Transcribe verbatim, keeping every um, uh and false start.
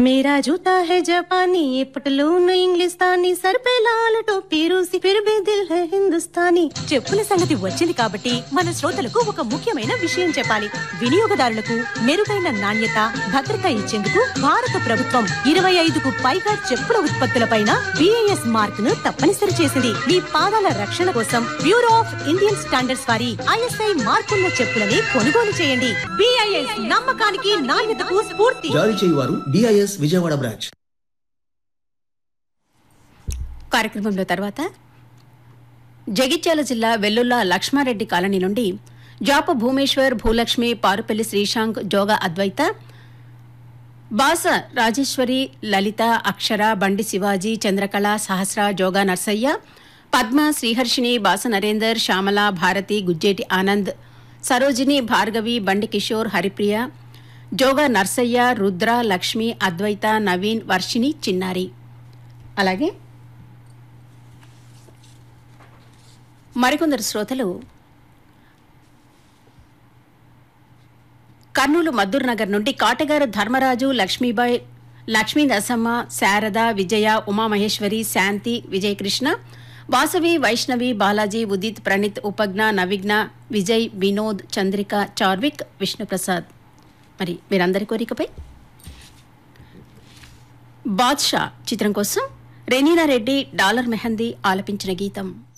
मेरा जूता है जापानी ये पटलून इंग्लिस्तानी सर पे लाल टोपी रूसी फिर भी दिल है हिंदुस्तानी చెప్పుల సంగతి వచ్చింది కాబట్టి మన శ్రోతలకు ఒక ముఖ్యమైన విషయం చెప్పాలి. వినియోగదారులకు మెరుగైన నాణ్యత భద్రత ఇచ్చేందుకు భారత ప్రభుత్వం ఇరవై ఐదుకు పైగా చెప్పుల ఉత్పత్తులపైన బిఐఎస్ మార్క్ ను తప్పనిసరి చేసింది. మీ పాదాల రక్షణ కోసం బ్యూరో ఆఫ్ ఇండియన్ స్టాండర్డ్స్ వారి ఐఎస్ఐ మార్కున్న చెప్పులని కొనుగోలు చేయండి. బిఐఎస్ నమ్మకానికి నాణ్యతకు స్ఫూర్తి. జారీ చేయువారు బిఐఎస్ విజయవాడ బ్రాంచ్. కార్యక్రమంలో తర్వాత జగిత్యాల జిల్లా వెల్లుల్లా లక్ష్మారెడ్డి కాలనీ నుండి జాప భూమేశ్వర్ భూలక్ష్మి పారుపల్లి శ్రీశాంక్ జోగా అద్వైత బాస రాజేశ్వరి లలిత అక్షర బండి శివాజీ చంద్రకళ సహస్ర జోగా నర్సయ్య పద్మ శ్రీహర్షిణి బాస నరేందర్ శ్యామల భారతి గుజ్జేటి ఆనంద్ సరోజిని భార్గవి బండి కిషోర్ హరిప్రియ జోగా నర్సయ్య రుద్ర లక్ష్మి అద్వైత నవీన్ వర్షిణి చిన్నారి. అలాగే మరికొందరు శ్రోతలు కర్నూలు మద్దూర్ నగర్ నుండి కాటగారు ధర్మరాజు లక్ష్మీబాయ్ లక్ష్మీ నరసమ్మ శారద విజయ ఉమామహేశ్వరి శాంతి విజయకృష్ణ వాసవి వైష్ణవి బాలాజీ ఉదిత్ ప్రణీత్ ఉపజ్ఞ నవిఘ్న విజయ్ వినోద్ చంద్రిక చార్విక్ విష్ణుప్రసాద్. మరి మీరందరి కోరికపై బాద్షా చిత్రం కోసం రెనీనా రెడ్డి డాలర్ మెహందీ ఆలపించిన గీతం.